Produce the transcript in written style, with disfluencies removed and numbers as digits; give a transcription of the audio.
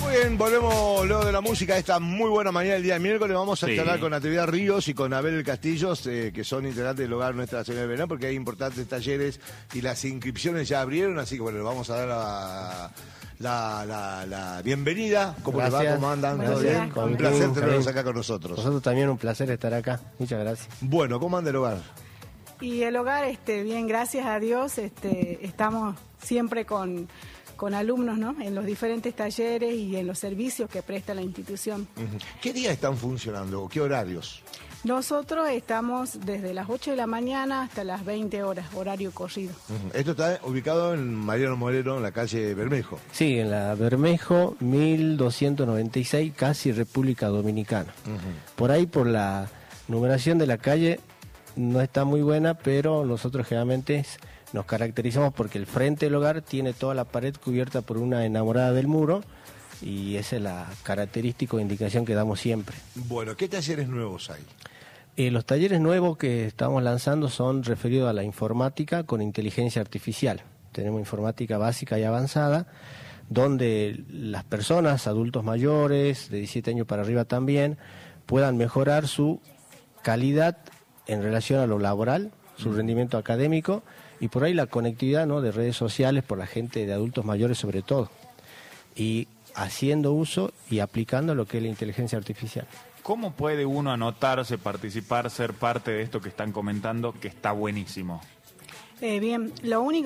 Muy bien, volvemos luego de la música. Esta muy buena mañana del día de miércoles. Vamos a charlar con Natividad Ríos y con Abel Castillos, que son integrantes del hogar Nuestra Señora del Verano, porque hay importantes talleres y las inscripciones ya abrieron. Así que bueno, le vamos a dar la bienvenida. ¿Cómo les va? ¿Cómo andan? ¿Todo bien? Un placer tenerlos acá con nosotros. Nosotros también un placer estar acá. Muchas gracias. Bueno, ¿cómo anda el hogar? Y el hogar, bien, gracias a Dios, estamos siempre con alumnos, ¿no? En los diferentes talleres y en los servicios que presta la institución. ¿Qué días están funcionando? ¿Qué horarios? Nosotros estamos desde las 8 de la mañana hasta las 20 horas, horario corrido. Esto está ubicado en Mariano Moreno, en la calle Bermejo. Sí, en la Bermejo 1296, casi República Dominicana. Por ahí, por la numeración de la calle, no está muy buena, pero nosotros generalmente nos caracterizamos porque el frente del hogar tiene toda la pared cubierta por una enamorada del muro, y esa es la característica o indicación que damos siempre. Bueno, ¿qué talleres nuevos hay? Los talleres nuevos que estamos lanzando son referidos a la informática con inteligencia artificial. Tenemos informática básica y avanzada, donde las personas, adultos mayores, de 17 años para arriba también, puedan mejorar su calidad en relación a lo laboral, su rendimiento académico, y por ahí la conectividad, ¿no?, de redes sociales por la gente de adultos mayores sobre todo, y haciendo uso y aplicando lo que es la inteligencia artificial. ¿Cómo puede uno anotarse, participar, ser parte de esto que están comentando, que está buenísimo? Bien, lo único